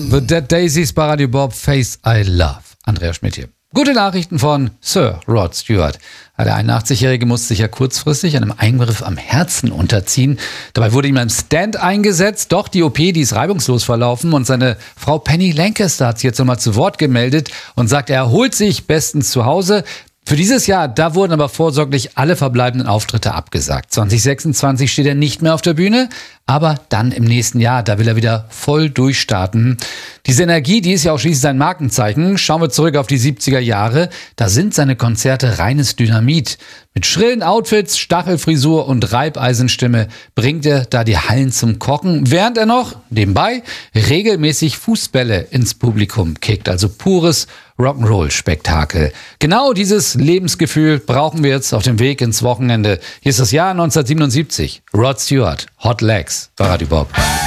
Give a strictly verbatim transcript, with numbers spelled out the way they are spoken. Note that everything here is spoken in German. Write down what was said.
The Dead Daisies bei Radio Bob, Face I Love. Andreas Schmidt hier. Gute Nachrichten von Sir Rod Stewart. Der einundachtzig-Jährige musste sich ja kurzfristig einem Eingriff am Herzen unterziehen. Dabei wurde ihm ein Stent eingesetzt. Doch die O P, die ist reibungslos verlaufen. Und seine Frau Penny Lancaster hat sich jetzt nochmal zu Wort gemeldet und sagt, er erholt sich bestens zu Hause. Für dieses Jahr, da wurden aber vorsorglich alle verbleibenden Auftritte abgesagt. zwanzig sechsundzwanzig steht er nicht mehr auf der Bühne, aber dann im nächsten Jahr, da will er wieder voll durchstarten. Diese Energie, die ist ja auch schließlich sein Markenzeichen. Schauen wir zurück auf die siebziger Jahre. Da sind seine Konzerte reines Dynamit. Mit schrillen Outfits, Stachelfrisur und Reibeisenstimme bringt er da die Hallen zum Kochen, während er noch nebenbei regelmäßig Fußbälle ins Publikum kickt. Also pures Rock'n'Roll-Spektakel. Genau dieses Lebensgefühl brauchen wir jetzt auf dem Weg ins Wochenende. Hier ist das Jahr neunzehnhundertsiebenundsiebzig. Rod Stewart, Hot Legs bei Radio Bob.